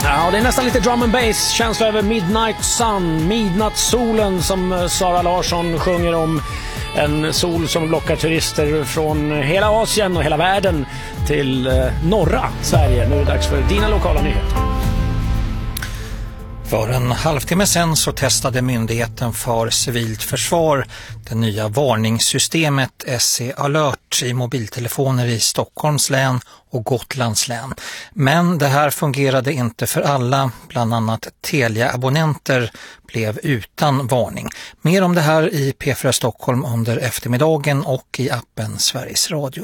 Ja, det är nästan lite drum and bass känsla över Midnight Sun, midnattssolen som Sara Larsson sjunger om. En sol som lockar turister från hela Asien och hela världen till norra Sverige. Nu är det dags för dina lokala nyheter. För en halvtimme sedan så testade Myndigheten för civilt försvar det nya varningssystemet SE Alert i mobiltelefoner i Stockholms län och Gotlands län. Men det här fungerade inte för alla, bland annat Telia-abonnenter blev utan varning. Mer om det här i P4 Stockholm under eftermiddagen och i appen Sveriges Radio.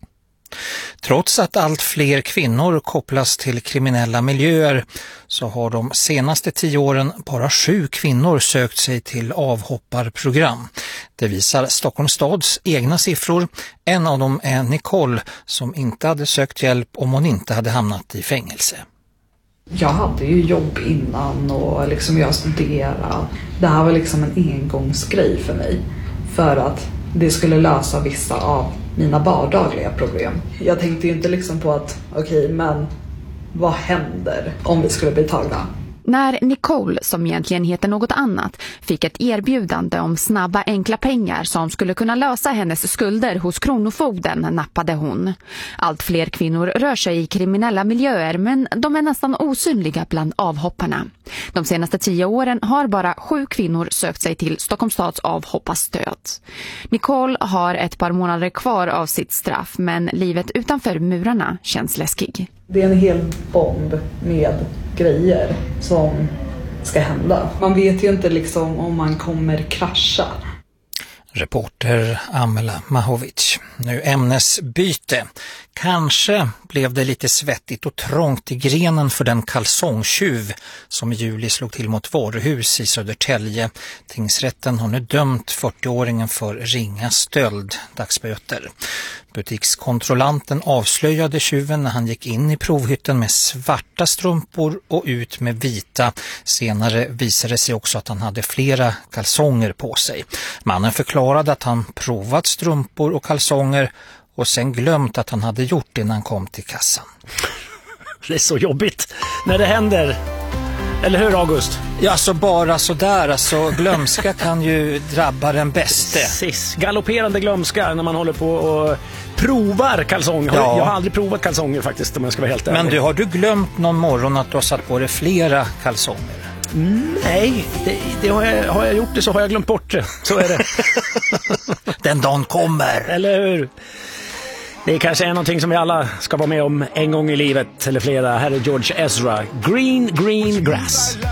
Trots att allt fler kvinnor kopplas till kriminella miljöer så har de senaste 10 åren bara 7 kvinnor sökt sig till avhopparprogram. Det visar Stockholms stads egna siffror. En av dem är Nicole som inte hade sökt hjälp om hon inte hade hamnat i fängelse. Jag hade ju jobb innan och jag studerade. Det här var en engångsgrej för mig för att det skulle lösa vissa av mina vardagliga problem. Jag tänkte ju inte på att men vad händer om vi skulle bli tagna? När Nicole, som egentligen heter något annat, fick ett erbjudande om snabba enkla pengar som skulle kunna lösa hennes skulder hos kronofogden nappade hon. Allt fler kvinnor rör sig i kriminella miljöer men de är nästan osynliga bland avhopparna. De senaste 10 åren har bara 7 kvinnor sökt sig till Stockholms stads avhopparstöd. Nicole har ett par månader kvar av sitt straff men livet utanför murarna känns läskig. Det är en hel bomb med grejer som ska hända. Man vet ju inte om man kommer krascha. Reporter Amela Mahovic. Nu ämnesbyte. Kanske blev det lite svettigt och trångt i grenen för den kalsongtjuv som i juli slog till mot varuhus i Södertälje. Tingsrätten har nu dömt 40-åringen för ringa stöld, dagsböter. Butikskontrollanten avslöjade tjuven när han gick in i provhytten med svarta strumpor och ut med vita. Senare visade det sig också att han hade flera kalsonger på sig. Mannen förklarade att han provat strumpor och kalsonger och sen glömt att han hade gjort det när han kom till kassan. Det är så jobbigt när det händer. Eller hur, August? Ja, så bara sådär. Glömska kan ju drabba den bäste. Precis. Galopperande glömska när man håller på och provar kalsonger. Ja. Jag har aldrig provat kalsonger faktiskt, om jag ska vara helt ärlig. Men har du glömt någon morgon att du har satt på dig flera kalsonger? Nej, det har jag gjort det så har jag glömt bort det. Så är det. Den dagen kommer. Eller hur? Det kanske är någonting som vi alla ska vara med om en gång i livet eller flera. Här är George Ezra, Green Green Grass.